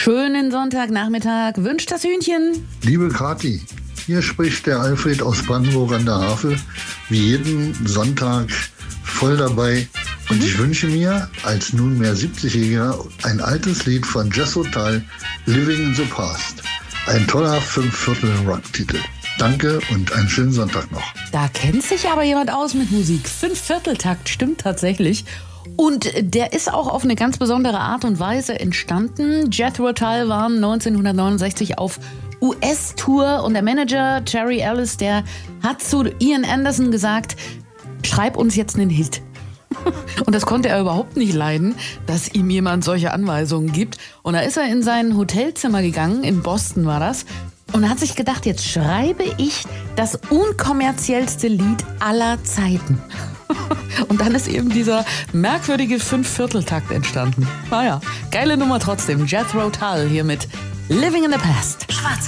schönen Sonntagnachmittag wünscht das Hühnchen. Liebe Kathi, hier spricht der Alfred aus Brandenburg an der Havel, wie jeden Sonntag voll dabei. Und ich wünsche mir als nunmehr 70-Jähriger ein altes Lied von Jethro Tull, Living in the Past. Ein toller 5/4-Rock-Titel. Danke und einen schönen Sonntag noch. Da kennt sich aber jemand aus mit Musik. 5/4-Takt stimmt tatsächlich. Und der ist auch auf eine ganz besondere Art und Weise entstanden. Jethro Tull waren 1969 auf US-Tour und der Manager Jerry Ellis, der hat zu Ian Anderson gesagt, schreib uns jetzt einen Hit. Und das konnte er überhaupt nicht leiden, dass ihm jemand solche Anweisungen gibt. Und da ist er in sein Hotelzimmer gegangen, in Boston war das, und hat sich gedacht, jetzt schreibe ich das unkommerziellste Lied aller Zeiten. Und dann ist eben dieser merkwürdige 5/4-Takt entstanden. Naja, geile Nummer trotzdem. Jethro Tull hier mit Living in the Past. Schwarz